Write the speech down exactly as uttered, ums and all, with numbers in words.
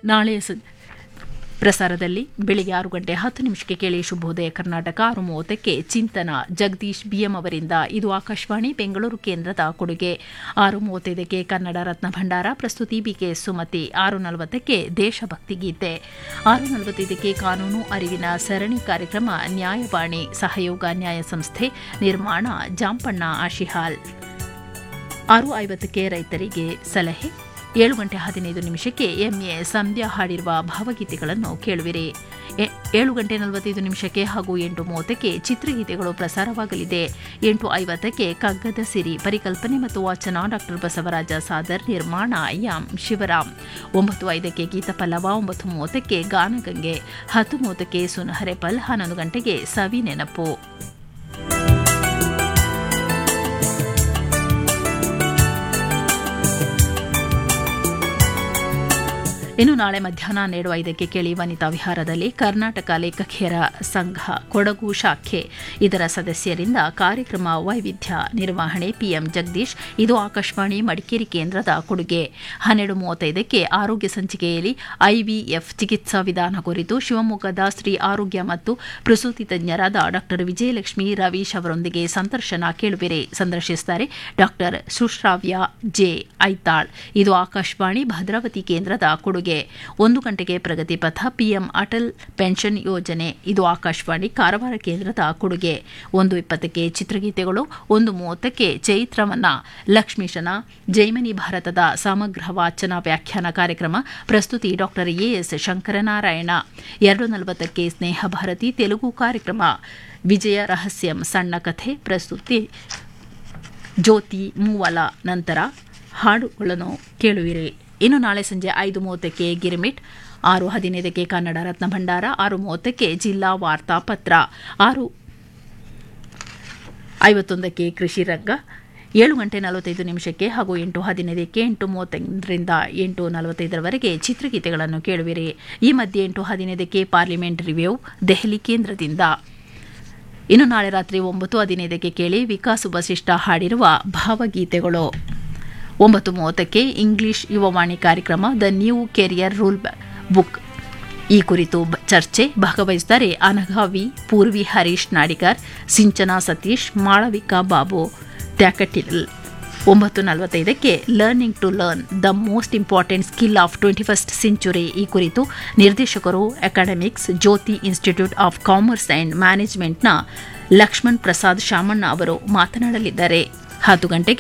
ನಾಳೆ ಪ್ರಸಾರದಲ್ಲಿ ಬೆಳಿಗ್ಗೆ ಆರು ಗಂಟೆ ಹತ್ತು ನಿಮಿಷಕ್ಕೆ ಕೇಳಿ ಶುಭೋದಯ ಕರ್ನಾಟಕ. ಆರು ಮೂವತ್ತಕ್ಕೆ ಚಿಂತನ ಜಗದೀಶ್ ಬಿಎಂ ಅವರಿಂದ. ಇದು ಆಕಾಶವಾಣಿ ಬೆಂಗಳೂರು ಕೇಂದ್ರದ ಕೊಡುಗೆ. ಆರು ಮೂವತ್ತೈದಕ್ಕೆ ಕನ್ನಡ ರತ್ನ ಭಂಡಾರ, ಪ್ರಸ್ತುತಿ ಬಿಕೆ ಸುಮತಿ. ಆರು ನಲವತ್ತಕ್ಕೆ ದೇಶಭಕ್ತಿ ಗೀತೆ. ಆರು ನಲವತ್ತೈದಕ್ಕೆ ಕಾನೂನು ಅರಿವಿನ ಸರಣಿ ಕಾರ್ಯಕ್ರಮ ನ್ಯಾಯವಾಣಿ, ಸಹಯೋಗ ನ್ಯಾಯ ಸಂಸ್ಥೆ, ನಿರ್ಮಾಣ ಜಾಂಪಣ್ಣ ಆಶಿಹಾಲ್. ಆರು ಐವತ್ತಕ್ಕೆ ರೈತರಿಗೆ ಸಲಹೆ. ಏಳು ಗಂಟೆ ಹದಿನೈದು ನಿಮಿಷಕ್ಕೆ ಎಂಎ ಸಂಧ್ಯಾ ಹಾಡಿರುವ ಭಾವಗೀತೆಗಳನ್ನು ಕೇಳುವಿರಿ. ಏಳು ಗಂಟೆ ನಲವತ್ತೈದು ನಿಮಿಷಕ್ಕೆ ಹಾಗೂ ಎಂಟು ಮೂವತ್ತಕ್ಕೆ ಚಿತ್ರಗೀತೆಗಳು ಪ್ರಸಾರವಾಗಲಿದೆ. ಎಂಟು ಐವತ್ತಕ್ಕೆ ಕಗ್ಗದ ಸಿರಿ, ಪರಿಕಲ್ಪನೆ ಮತ್ತು ವಾಚನ ಡಾಕ್ಟರ್ ಬಸವರಾಜ ಸಾದರ್, ನಿರ್ಮಾಣ ಎಂ ಶಿವರಾಮ್. ಒಂಬತ್ತು ಐದಕ್ಕೆ ಗೀತಪಲ್ಲವ. ಒಂಬತ್ತು ಮೂವತ್ತಕ್ಕೆ ಗಾನಗಂಗೆ. ಹತ್ತು ಮೂವತ್ತಕ್ಕೆ ಸುನಹರೆಪಲ್. ಹನ್ನೊಂದು ಗಂಟೆಗೆ ಸವಿ ನೆನಪು. ಇನ್ನು ನಾಳೆ ಮಧ್ಯಾಹ್ನ ಹನ್ನೆರಡು ಐದಕ್ಕೆ ಕೇಳಿ ವನಿತಾ ವಿಹಾರದಲ್ಲಿ ಕರ್ನಾಟಕ ಲೇಖಕಿಯರ ಸಂಘ ಕೊಡಗು ಶಾಖೆ ಇದರ ಸದಸ್ಯರಿಂದ ಕಾರ್ಯಕ್ರಮ ವೈವಿಧ್ಯ, ನಿರ್ವಹಣೆ ಪಿಎಂ ಜಗದೀಶ್. ಇದು ಆಕಾಶವಾಣಿ ಮಡಿಕೇರಿ ಕೇಂದ್ರದ ಕೊಡುಗೆ. ಹನ್ನೆರಡು ಮೂವತ್ತೈದಕ್ಕೆ ಆರೋಗ್ಯ ಸಂಚಿಕೆಯಲ್ಲಿ ಐವಿಎಫ್ ಚಿಕಿತ್ಸಾ ವಿಧಾನ ಕುರಿತು ಶಿವಮೊಗ್ಗದ ಸ್ತ್ರೀ ಆರೋಗ್ಯ ಮತ್ತು ಪ್ರಸೂತಿ ತಜ್ಞರಾದ ಡಾ ವಿಜಯಲಕ್ಷ್ಮಿ ರವೀಶ್ ಅವರೊಂದಿಗೆ ಸಂದರ್ಶನ ಕೇಳುವಿರಿ. ಸಂದರ್ಶಿಸುತ್ತಾರೆ ಡಾ ಸುಶ್ರಾವ್ಯ ಜೆ ಐತಾಳ್. ಇದು ಆಕಾಶವಾಣಿ ಭದ್ರಾವತಿ ಕೇಂದ್ರದ ಕೊಡುಗೆ. ಒಂದು ಗಂಟೆಗೆ ಪ್ರಗತಿ ಪಥ, ಪಿಎಂ ಅಟಲ್ ಪೆನ್ಷನ್ ಯೋಜನೆ. ಇದು ಆಕಾಶವಾಣಿ ಕಾರವಾರ ಕೇಂದ್ರದ ಕೊಡುಗೆ. ಒಂದು ಇಪ್ಪತ್ತಕ್ಕೆ ಚಿತ್ರಗೀತೆಗಳು. ಒಂದು ಮೂವತ್ತಕ್ಕೆ ಚೈತ್ರವನ್ನ ಲಕ್ಷ್ಮೀಶನ ಜೈಮನಿ ಭಾರತದ ಸಮಗ್ರ ವಾಚನ ವ್ಯಾಖ್ಯಾನ ಕಾರ್ಯಕ್ರಮ, ಪ್ರಸ್ತುತಿ ಡಾಕ್ಟರ್ ಎಎಸ್ ಶಂಕರನಾರಾಯಣ. ಎರಡು ನಲವತ್ತಕ್ಕೆ ಸ್ನೇಹ ಭಾರತಿ ತೆಲುಗು ಕಾರ್ಯಕ್ರಮ, ವಿಜಯ ರಹಸ್ಯಂ ಸಣ್ಣ ಕಥೆ, ಪ್ರಸ್ತುತಿ ಜ್ಯೋತಿ ಮೂವಲ. ನಂತರ ಹಾಡುಗಳನ್ನು ಕೇಳುವಿರಿ. ಇನ್ನು ನಾಳೆ ಸಂಜೆ ಐದು ಮೂವತ್ತಕ್ಕೆ ಗಿರಿಮಿಟ್, ಆರು ಹದಿನೈದಕ್ಕೆ ಕನ್ನಡ ರತ್ನ ಭಂಡಾರ, ಆರು ಮೂವತ್ತಕ್ಕೆ ಜಿಲ್ಲಾ ವಾರ್ತಾ ಪತ್ರ, ಆರು ಐವತ್ತೊಂದಕ್ಕೆ ಕೃಷಿ ರಂಗ, ಏಳು ಗಂಟೆ ನಲವತ್ತೈದು ನಿಮಿಷಕ್ಕೆ ಹಾಗೂ ಎಂಟು ಹದಿನೈದಕ್ಕೆ ಎಂಟು ಮೂವತ್ತೈದರಿಂದ ಎಂಟು ನಲವತ್ತೈದರವರೆಗೆ ಚಿತ್ರಗೀತೆಗಳನ್ನು ಕೇಳುವಿರಿ. ಈ ಮಧ್ಯೆ ಎಂಟು ಹದಿನೈದಕ್ಕೆ ಪಾರ್ಲಿಮೆಂಟ್ ರಿವ್ಯೂ ದೆಹಲಿ ಕೇಂದ್ರದಿಂದ. ಇನ್ನು ನಾಳೆ ರಾತ್ರಿ ಒಂಬತ್ತು ಹದಿನೈದಕ್ಕೆ ಕೇಳಿ ವಿಕಾಸ್ ವಸಿಷ್ಠ ಹಾಡಿರುವ ಭಾವಗೀತೆಗಳು. ಒಂಬತ್ತು ಮೂವತ್ತಕ್ಕೆ ಇಂಗ್ಲಿಷ್ ಯುವವಾಣಿ ಕಾರ್ಯಕ್ರಮ the new career rule book. ಈ ಕುರಿತು ಚರ್ಚೆ. ಭಾಗವಹಿಸುತ್ತಾರೆ ಅನಘಾವಿ, ಪೂರ್ವಿ ಹರೀಶ್ ನಾಡಿಗರ್, ಸಿಂಚನಾ ಸತೀಶ್, ಮಾಳವಿಕಾ ಬಾಬು ತ್ಯಾಕಟಿಲ್. ಒಂಬತ್ತು ನಲವತ್ತೈದಕ್ಕೆ learning to learn the most important skill of twenty first century. ಈ ಕುರಿತು ನಿರ್ದೇಶಕರು academics, Jyothi institute of commerce and ಮ್ಯಾನೇಜ್ಮೆಂಟ್ನ Lakshman Prasad Shamanna ಅವರು ಮಾತನಾಡಲಿದ್ದಾರೆ. ಹತ್ತು ಗಂಟೆಗೆ